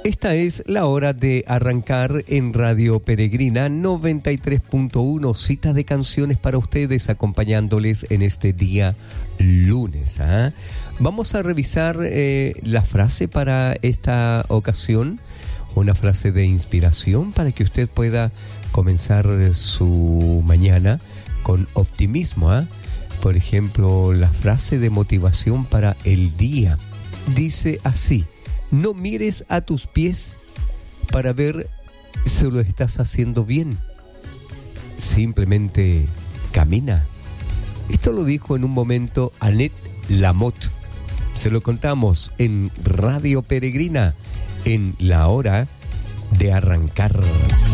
Esta es la hora de arrancar en Radio Peregrina 93.1, cita de canciones para ustedes, acompañándoles en este día lunes. Vamos a revisar la frase para esta ocasión, una frase de inspiración para que usted pueda comenzar su mañana con optimismo. Por ejemplo, la frase de motivación para el día dice así: no mires a tus pies para ver si lo estás haciendo bien. Simplemente camina. Esto lo dijo en un momento Annette Lamotte. Se lo contamos en Radio Peregrina en la hora de arrancar.